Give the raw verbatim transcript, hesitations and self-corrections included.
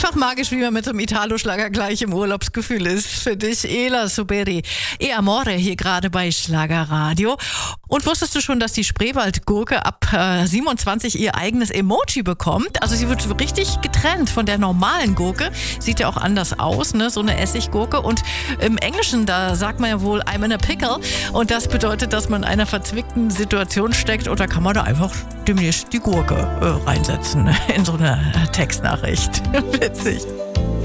Einfach magisch, wie man mit so einem Italo-Schlager gleich im Urlaubsgefühl ist. Für dich, Ela Suberi. E Amore hier gerade bei Schlagerradio. Und wusstest du schon, dass die Spreewaldgurke ab äh, siebenundzwanzig ihr eigenes Emoji bekommt? Also sie wird richtig getrennt von der normalen Gurke. Sieht ja auch anders aus, ne? So eine Essiggurke. Und im Englischen, da sagt man ja wohl I'm in a pickle. Und das bedeutet, dass man in einer verzwickten Situation steckt. Oder kann man da einfach demnächst die Gurke äh, reinsetzen in so eine Textnachricht. Witzig.